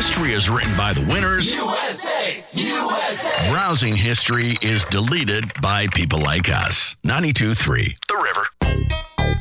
History is written by the winners. USA! USA! Browsing history is deleted by people like us. 92.3 The River.